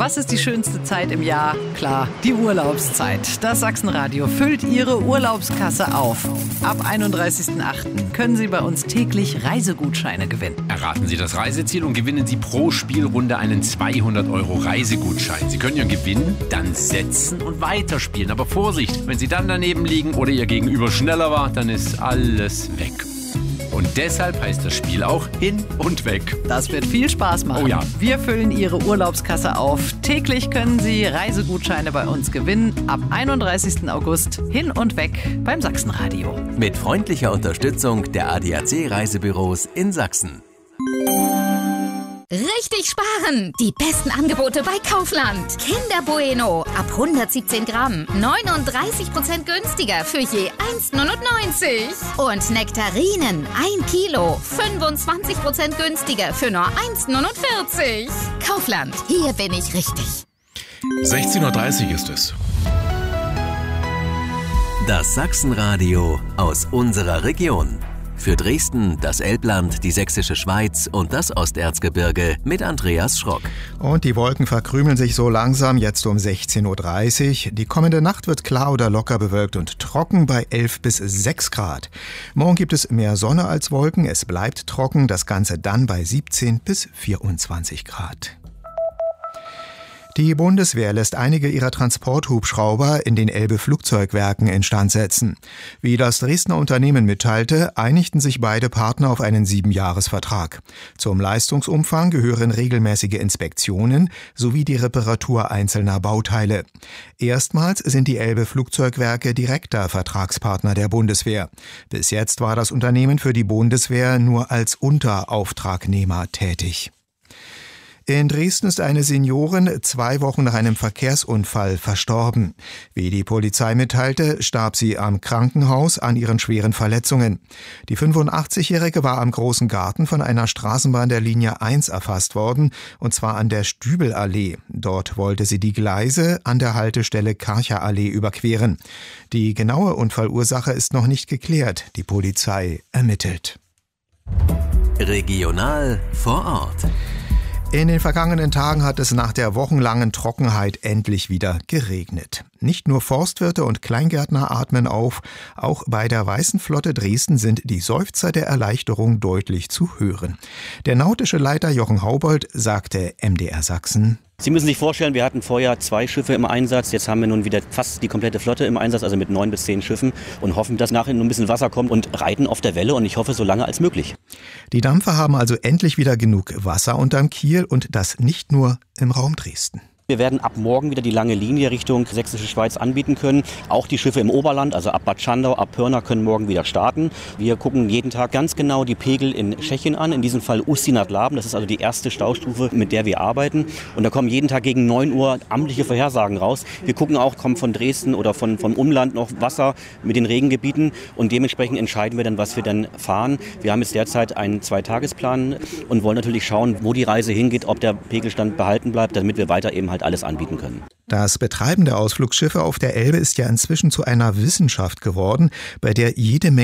Was ist die schönste Zeit im Jahr? Klar, die Urlaubszeit. Das Sachsenradio füllt Ihre Urlaubskasse auf. Ab 31.08. können Sie bei uns täglich Reisegutscheine gewinnen. Erraten Sie das Reiseziel und gewinnen Sie pro Spielrunde einen 200 € Reisegutschein. Sie können Ihren Gewinn dann setzen und weiterspielen. Aber Vorsicht, wenn Sie dann daneben liegen oder Ihr Gegenüber schneller war, dann ist alles weg. Und deshalb heißt das Spiel auch Hin und Weg. Das wird viel Spaß machen. Oh ja. Wir füllen Ihre Urlaubskasse auf. Täglich können Sie Reisegutscheine bei uns gewinnen. Ab 31. August Hin und Weg beim Sachsenradio. Mit freundlicher Unterstützung der ADAC Reisebüros in Sachsen. Richtig sparen! Die besten Angebote bei Kaufland. Kinder Bueno ab 117 Gramm. 39% günstiger für je 1,99. Und Nektarinen 1 Kilo. 25% günstiger für nur 1,49. Kaufland, hier bin ich richtig. 16:30 Uhr ist es. Das Sachsenradio aus unserer Region. Für Dresden, das Elbland, die Sächsische Schweiz und das Osterzgebirge mit Andreas Schrock. Und die Wolken verkrümeln sich so langsam jetzt um 16:30 Uhr. Die kommende Nacht wird klar oder locker bewölkt und trocken bei 11 bis 6 Grad. Morgen gibt es mehr Sonne als Wolken. Es bleibt trocken, das Ganze dann bei 17 bis 24 Grad. Die Bundeswehr lässt einige ihrer Transporthubschrauber in den Elbe-Flugzeugwerken instand setzen. Wie das Dresdner Unternehmen mitteilte, einigten sich beide Partner auf einen 7-Jahres-Vertrag. Zum Leistungsumfang gehören regelmäßige Inspektionen sowie die Reparatur einzelner Bauteile. Erstmals sind die Elbe-Flugzeugwerke direkter Vertragspartner der Bundeswehr. Bis jetzt war das Unternehmen für die Bundeswehr nur als Unterauftragnehmer tätig. In Dresden ist eine Seniorin 2 Wochen nach einem Verkehrsunfall verstorben. Wie die Polizei mitteilte, starb sie am Krankenhaus an ihren schweren Verletzungen. Die 85-Jährige war am Großen Garten von einer Straßenbahn der Linie 1 erfasst worden, und zwar an der Stübelallee. Dort wollte sie die Gleise an der Haltestelle Karcherallee überqueren. Die genaue Unfallursache ist noch nicht geklärt. Die Polizei ermittelt. Regional vor Ort. In den vergangenen Tagen hat es nach der wochenlangen Trockenheit endlich wieder geregnet. Nicht nur Forstwirte und Kleingärtner atmen auf, auch bei der Weißen Flotte Dresden sind die Seufzer der Erleichterung deutlich zu hören. Der nautische Leiter Jochen Haubold sagte MDR Sachsen: Sie müssen sich vorstellen, wir hatten vorher 2 Schiffe im Einsatz. Jetzt haben wir nun wieder fast die komplette Flotte im Einsatz, also mit 9 bis 10 Schiffen, und hoffen, dass nachher noch ein bisschen Wasser kommt und reiten auf der Welle, und ich hoffe, so lange als möglich. Die Dampfer haben also endlich wieder genug Wasser unterm Kiel, und das nicht nur im Raum Dresden. Wir werden ab morgen wieder die lange Linie Richtung Sächsische Schweiz anbieten können. Auch die Schiffe im Oberland, also ab Bad Schandau, ab Pirna, können morgen wieder starten. Wir gucken jeden Tag ganz genau die Pegel in Tschechien an, in diesem Fall Ústí-nad-Labem. Das ist also die erste Staustufe, mit der wir arbeiten. Und da kommen jeden Tag gegen 9 Uhr amtliche Vorhersagen raus. Wir gucken auch, kommt von Dresden oder vom Umland noch Wasser mit den Regengebieten. Und dementsprechend entscheiden wir dann, was wir dann fahren. Wir haben jetzt derzeit einen 2-Tagesplan und wollen natürlich schauen, wo die Reise hingeht, ob der Pegelstand behalten bleibt, damit wir weiter eben halt alles anbieten können. Das Betreiben der Ausflugsschiffe auf der Elbe ist ja inzwischen zu einer Wissenschaft geworden, bei der jede Menge